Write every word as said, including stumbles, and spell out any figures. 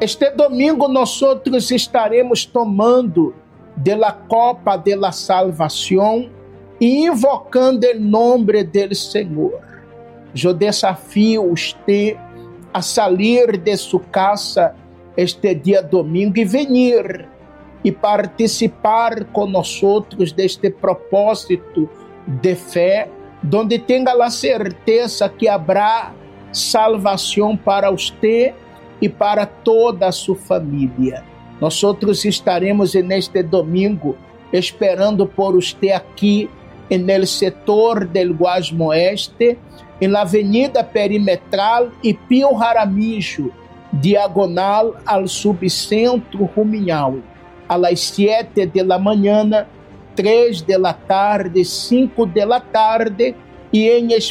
Este domingo nós outros estaremos tomando de la copa de la salvação e invocando o nome do Senhor. Eu desafio você a sair de sua casa este dia domingo e venir e participar com nós outros deste propósito de fé, donde tenha a certeza que haverá salvação para você e para toda a sua família. Nós outros estaremos neste domingo esperando por você aqui no setor del Guasmo Oeste, na Avenida Perimetral e Pio Jaramillo, diagonal ao Subcentro Ruminhal, a las siete de la manhã, três de la tarde, cinco de la tarde e em